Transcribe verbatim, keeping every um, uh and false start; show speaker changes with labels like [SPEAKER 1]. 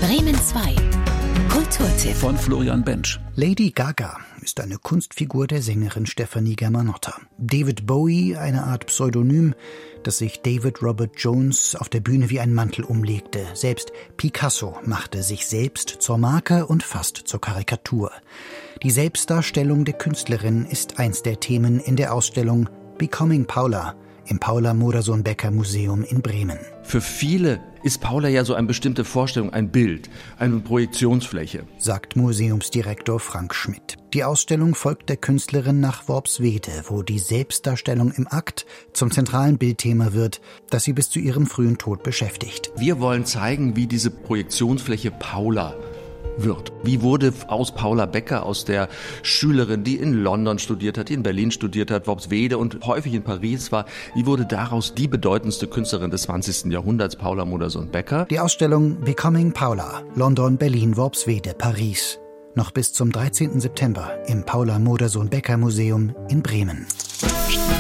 [SPEAKER 1] Bremen zwei. Kulturtipp
[SPEAKER 2] von Florian Bensch.
[SPEAKER 3] Lady Gaga ist eine Kunstfigur der Sängerin Stefanie Germanotta. David Bowie eine Art Pseudonym, das sich David Robert Jones auf der Bühne wie ein Mantel umlegte. Selbst Picasso machte sich selbst zur Marke und fast zur Karikatur. Die Selbstdarstellung der Künstlerin ist eins der Themen in der Ausstellung Becoming Paula im Paula Modersohn-Becker Museum in Bremen.
[SPEAKER 4] Für viele ist Paula ja so eine bestimmte Vorstellung, ein Bild, eine Projektionsfläche,
[SPEAKER 3] sagt Museumsdirektor Frank Schmidt. Die Ausstellung folgt der Künstlerin nach Worpswede, wo die Selbstdarstellung im Akt zum zentralen Bildthema wird, das sie bis zu ihrem frühen Tod beschäftigt.
[SPEAKER 4] Wir wollen zeigen, wie diese Projektionsfläche Paula wird. Wie wurde aus Paula Becker, aus der Schülerin, die in London studiert hat, die in Berlin studiert hat, Worpswede und häufig in Paris war, wie wurde daraus die bedeutendste Künstlerin des zwanzigsten Jahrhunderts, Paula Modersohn-Becker?
[SPEAKER 3] Die Ausstellung Becoming Paula, London, Berlin, Worpswede, Paris. Noch bis zum dreizehnten September im Paula Modersohn-Becker Museum in Bremen.